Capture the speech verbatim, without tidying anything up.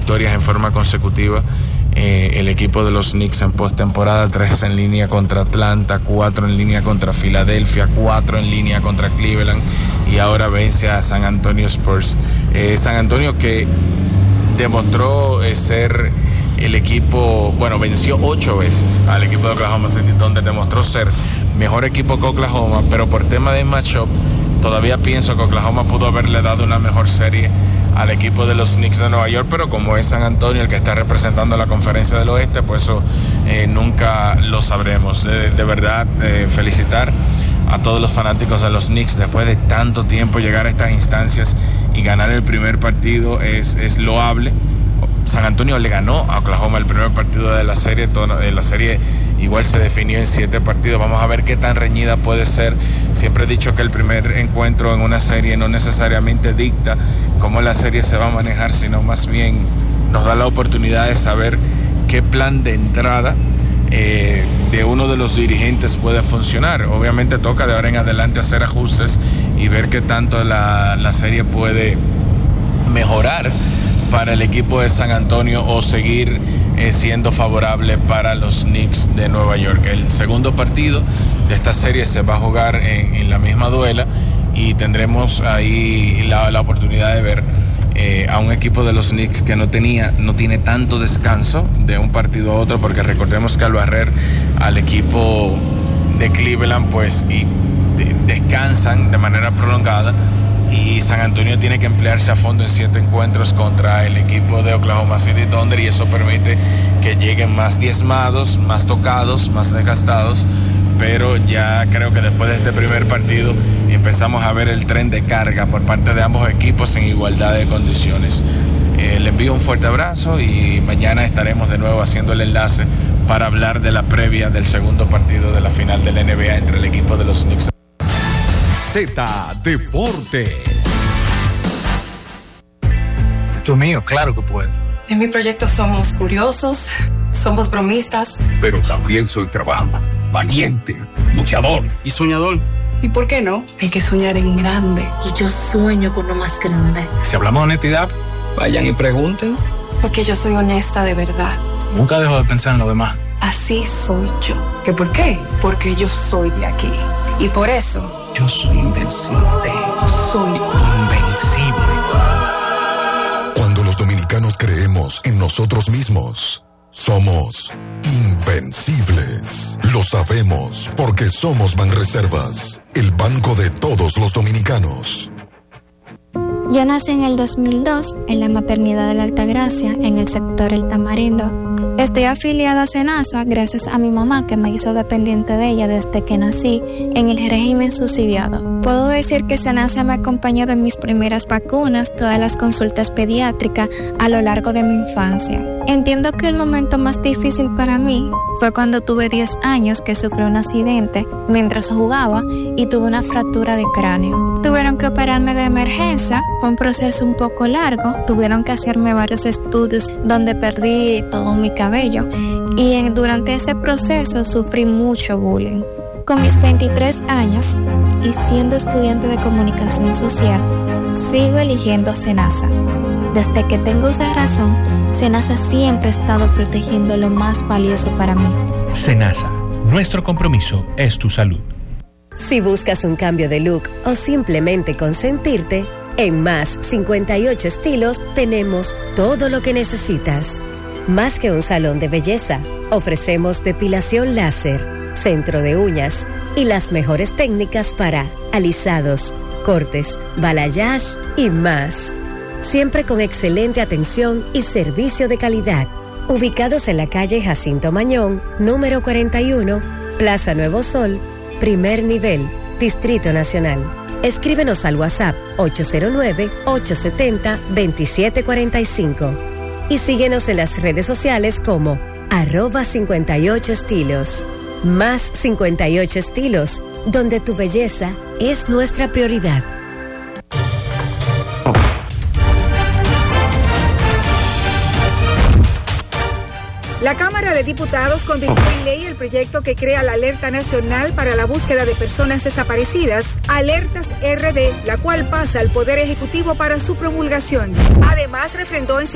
victorias en forma consecutiva. Eh, el equipo de los Knicks en postemporada, tres en línea contra Atlanta, cuatro en línea contra Filadelfia, cuatro en línea contra Cleveland y ahora vence a San Antonio Spurs. Eh, San Antonio que demostró eh, ser el equipo, bueno, venció ocho veces al equipo de Oklahoma City Thunder, demostró ser mejor equipo que Oklahoma, pero por tema de matchup todavía pienso que Oklahoma pudo haberle dado una mejor serie al equipo de los Knicks de Nueva York, pero como es San Antonio el que está representando la Conferencia del Oeste, pues eso eh, nunca lo sabremos. De, de verdad, eh, felicitar a todos los fanáticos de los Knicks después de tanto tiempo llegar a estas instancias y ganar el primer partido es, es loable. San Antonio le ganó a Oklahoma el primer partido de la serie, todo, la serie igual se definió en siete partidos. Vamos a ver qué tan reñida puede ser. Siempre he dicho que el primer encuentro en una serie no necesariamente dicta cómo la serie se va a manejar, sino más bien nos da la oportunidad de saber qué plan de entrada eh, de uno de los dirigentes puede funcionar. Obviamente toca de ahora en adelante hacer ajustes y ver qué tanto la, la serie puede mejorar para el equipo de San Antonio o seguir eh, siendo favorable para los Knicks de Nueva York. El segundo partido de esta serie se va a jugar en, en la misma duela y tendremos ahí la, la oportunidad de ver eh, a un equipo de los Knicks que no tenía, no tiene tanto descanso de un partido a otro, porque recordemos que al barrer al equipo de Cleveland pues y de, descansan de manera prolongada, y San Antonio tiene que emplearse a fondo en siete encuentros contra el equipo de Oklahoma City Thunder, y eso permite que lleguen más diezmados, más tocados, más desgastados, pero ya creo que después de este primer partido empezamos a ver el tren de carga por parte de ambos equipos en igualdad de condiciones. Eh, le envío un fuerte abrazo y mañana estaremos de nuevo haciendo el enlace para hablar de la previa del segundo partido de la final del N B A entre el equipo de los Knicks. Z Deportes. Esto es mío, claro que puedo. En mi proyecto somos curiosos, somos bromistas. Pero también soy trabajador, valiente, luchador y soñador. ¿Y por qué no? Hay que soñar en grande. Y yo sueño con lo más grande. Si hablamos de honestidad, vayan y pregunten. Porque yo soy honesta de verdad. Nunca dejo de pensar en lo demás. Así soy yo. ¿Qué por qué? Porque yo soy de aquí. Y por eso... yo soy invencible. Soy invencible. Cuando los dominicanos creemos en nosotros mismos, somos invencibles. Lo sabemos porque somos Banreservas, el banco de todos los dominicanos. Yo nací en el dos mil dos en la maternidad de la Altagracia, en el sector El Tamarindo. Estoy afiliada a SENASA gracias a mi mamá, que me hizo dependiente de ella desde que nací en el régimen subsidiado. Puedo decir que SENASA me acompañó de mis primeras vacunas, todas las consultas pediátricas a lo largo de mi infancia. Entiendo que el momento más difícil para mí fue cuando tuve diez años, que sufrí un accidente mientras jugaba y tuve una fractura de cráneo. Tuvieron que operarme de emergencia, fue un proceso un poco largo, tuvieron que hacerme varios estudios donde perdí todo mi cabello y en, durante ese proceso sufrí mucho bullying. Con mis veintitrés años y siendo estudiante de comunicación social, sigo eligiendo SENASA. Desde que tengo esa razón, SENASA siempre ha estado protegiendo lo más valioso para mí. SENASA, nuestro compromiso es tu salud. Si buscas un cambio de look o simplemente consentirte, en Más cincuenta y ocho Estilos tenemos todo lo que necesitas. Más que un salón de belleza, ofrecemos depilación láser, centro de uñas y las mejores técnicas para alisados, cortes, balayage y más. Siempre con excelente atención y servicio de calidad. Ubicados en la calle Jacinto Mañón, número cuarenta y uno, Plaza Nuevo Sol, primer nivel, Distrito Nacional. Escríbenos al WhatsApp ocho cero nueve, ocho siete cero, dos siete cuatro cinco y síguenos en las redes sociales como arroba cincuenta y ocho estilos. Más cincuenta y ocho Estilos, donde tu belleza es nuestra prioridad. La Cámara de Diputados convirtió en ley el proyecto que crea la Alerta Nacional para la Búsqueda de Personas Desaparecidas, Alertas R D, la cual pasa al Poder Ejecutivo para su promulgación. Además, refrendó en